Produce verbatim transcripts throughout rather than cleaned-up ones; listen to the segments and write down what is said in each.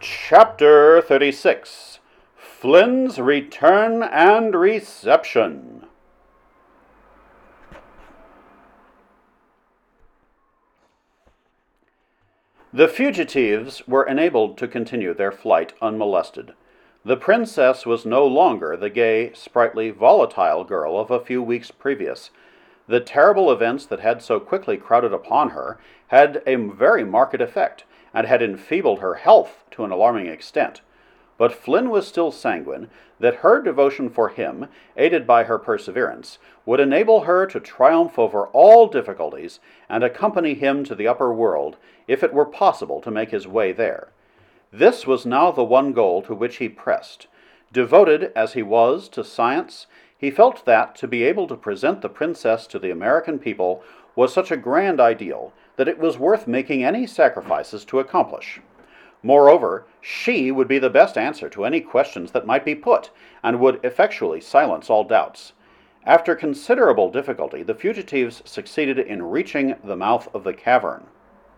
Chapter thirty-six. Flynn's Return and Reception. The fugitives were enabled to continue their flight unmolested. The princess was no longer the gay, sprightly, volatile girl of a few weeks previous. The terrible events that had so quickly crowded upon her had a very marked effect, and had enfeebled her health to an alarming extent. But Flynn was still sanguine that her devotion for him, aided by her perseverance, would enable her to triumph over all difficulties and accompany him to the upper world, if it were possible to make his way there. This was now the one goal to which he pressed. Devoted as he was to science, he felt that to be able to present the princess to the American people was such a grand ideal that it was worth making any sacrifices to accomplish. Moreover, she would be the best answer to any questions that might be put, and would effectually silence all doubts. After considerable difficulty, the fugitives succeeded in reaching the mouth of the cavern.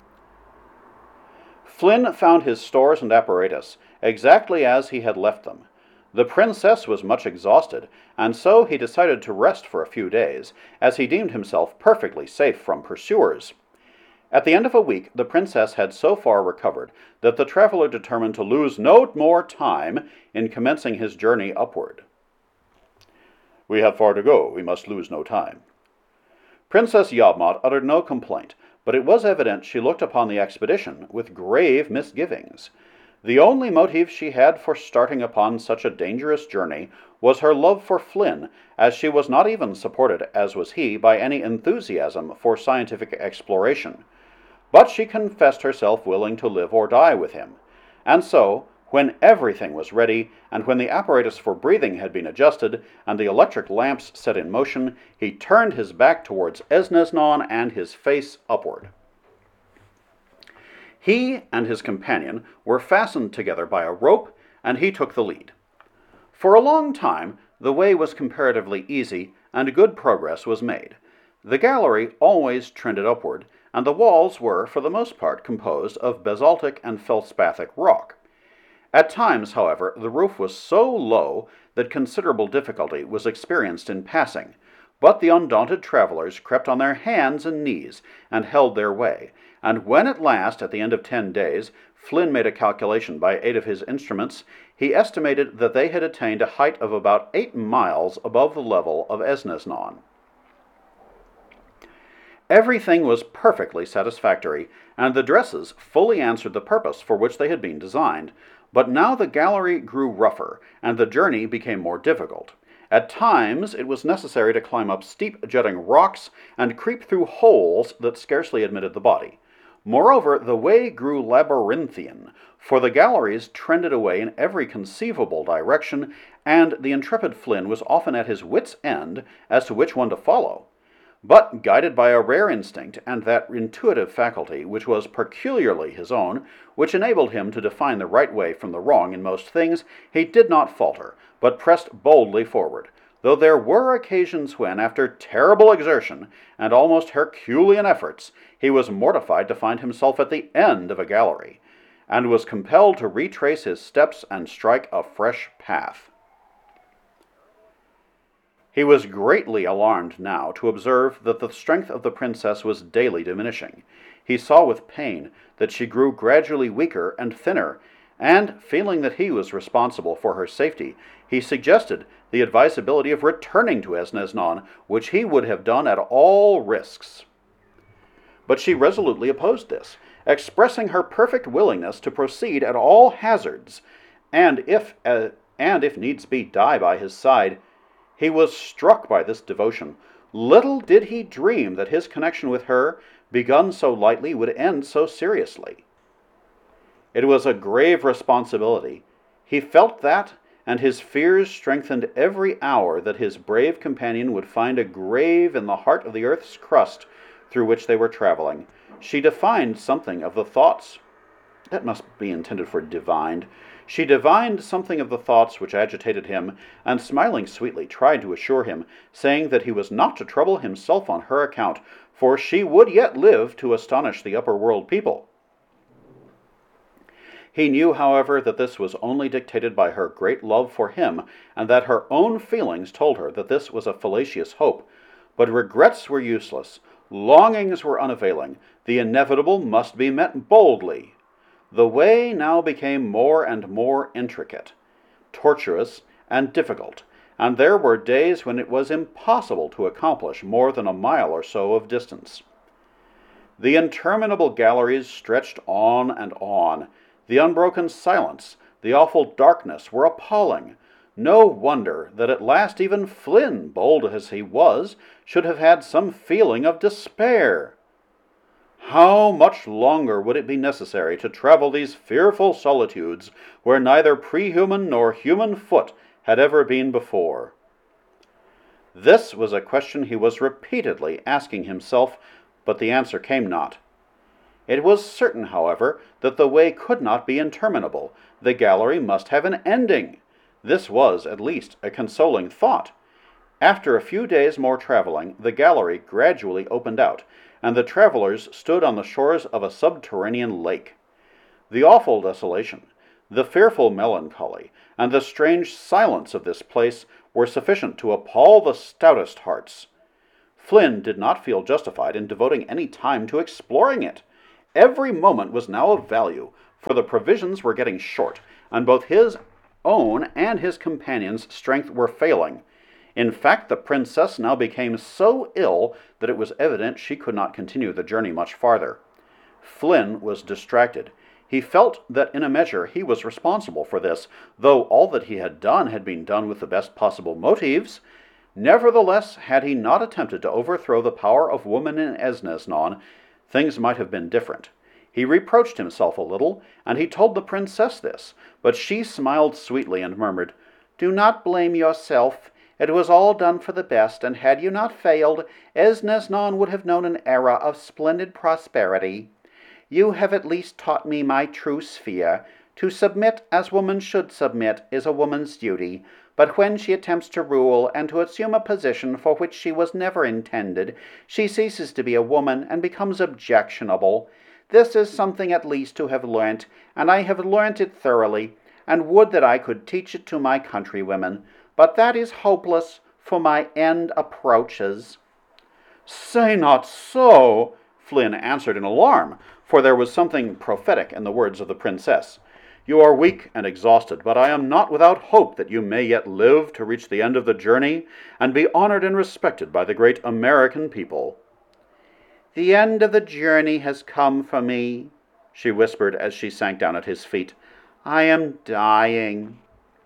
Flynn found his stores and apparatus exactly as he had left them. The princess was much exhausted, and so he decided to rest for a few days, as he deemed himself perfectly safe from pursuers. At the end of a week, the princess had so far recovered that the traveler determined to lose no more time in commencing his journey upward. "We have far to go. We must lose no time." Princess Yawmot uttered no complaint, but it was evident she looked upon the expedition with grave misgivings. The only motive she had for starting upon such a dangerous journey was her love for Flynn, as she was not even supported, as was he, by any enthusiasm for scientific exploration. But she confessed herself willing to live or die with him. And so, when everything was ready, and when the apparatus for breathing had been adjusted, and the electric lamps set in motion, he turned his back towards Esneznon and his face upward. He and his companion were fastened together by a rope, and he took the lead. For a long time, the way was comparatively easy, and good progress was made. The gallery always trended upward, and the walls were, for the most part, composed of basaltic and feldspathic rock. At times, however, the roof was so low that considerable difficulty was experienced in passing, but the undaunted travelers crept on their hands and knees and held their way, and when at last, at the end of ten days, Flynn made a calculation by aid of his instruments, he estimated that they had attained a height of about eight miles above the level of Esneznon. Everything was perfectly satisfactory, and the dresses fully answered the purpose for which they had been designed. But now the gallery grew rougher, and the journey became more difficult. At times it was necessary to climb up steep jutting rocks and creep through holes that scarcely admitted the body. Moreover, the way grew labyrinthian, for the galleries trended away in every conceivable direction, and the intrepid Flynn was often at his wits' end as to which one to follow. But, guided by a rare instinct, and that intuitive faculty which was peculiarly his own, which enabled him to define the right way from the wrong in most things, he did not falter, but pressed boldly forward, though there were occasions when, after terrible exertion and almost Herculean efforts, he was mortified to find himself at the end of a gallery, and was compelled to retrace his steps and strike a fresh path. He was greatly alarmed now to observe that the strength of the princess was daily diminishing. He saw with pain that she grew gradually weaker and thinner, and, feeling that he was responsible for her safety, he suggested the advisability of returning to Esneznon, which he would have done at all risks. But she resolutely opposed this, expressing her perfect willingness to proceed at all hazards, and if, uh, and if needs be, die by his side. He was struck by this devotion. Little did he dream that his connection with her, begun so lightly, would end so seriously. It was a grave responsibility. He felt that, and his fears strengthened every hour that his brave companion would find a grave in the heart of the earth's crust through which they were traveling. She divined something of the thoughts. That must be intended for divined. She divined something of the thoughts which agitated him, and smiling sweetly tried to assure him, saying that he was not to trouble himself on her account, for she would yet live to astonish the upper world people. He knew, however, that this was only dictated by her great love for him, and that her own feelings told her that this was a fallacious hope. But regrets were useless, longings were unavailing, the inevitable must be met boldly. The way now became more and more intricate, tortuous, and difficult, and there were days when it was impossible to accomplish more than a mile or so of distance. The interminable galleries stretched on and on. The unbroken silence, the awful darkness were appalling. No wonder that at last even Flynn, bold as he was, should have had some feeling of despair. How much longer would it be necessary to travel these fearful solitudes where neither prehuman nor human foot had ever been before? This was a question he was repeatedly asking himself, but the answer came not. It was certain, however, that the way could not be interminable. The gallery must have an ending. This was, at least, a consoling thought. After a few days more traveling, the gallery gradually opened out, and the travelers stood on the shores of a subterranean lake. The awful desolation, the fearful melancholy, and the strange silence of this place were sufficient to appall the stoutest hearts. Flynn did not feel justified in devoting any time to exploring it. Every moment was now of value, for the provisions were getting short, and both his own and his companions' strength were failing. In fact, the princess now became so ill that it was evident she could not continue the journey much farther. Flynn was distracted. He felt that in a measure he was responsible for this, though all that he had done had been done with the best possible motives. Nevertheless, had he not attempted to overthrow the power of woman in Esnasnon, things might have been different. He reproached himself a little, and he told the princess this, but she smiled sweetly and murmured, "Do not blame yourself. It was all done for the best, and had you not failed, Esnasnon would have known an era of splendid prosperity. You have at least taught me my true sphere. To submit as woman should submit is a woman's duty, but when she attempts to rule and to assume a position for which she was never intended, she ceases to be a woman and becomes objectionable. This is something at least to have learnt, and I have learnt it thoroughly, and would that I could teach it to my countrywomen. But that is hopeless, for my end approaches." "Say not so," Flynn answered in alarm, for there was something prophetic in the words of the princess. "You are weak and exhausted, but I am not without hope that you may yet live to reach the end of the journey, and be honored and respected by the great American people." "The end of the journey has come for me," she whispered as she sank down at his feet. "I am dying."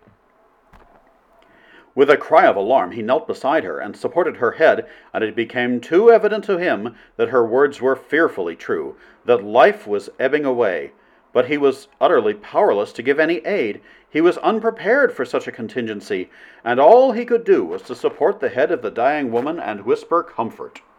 With a cry of alarm, he knelt beside her and supported her head, and it became too evident to him that her words were fearfully true, that life was ebbing away. But he was utterly powerless to give any aid. He was unprepared for such a contingency, and all he could do was to support the head of the dying woman and whisper comfort.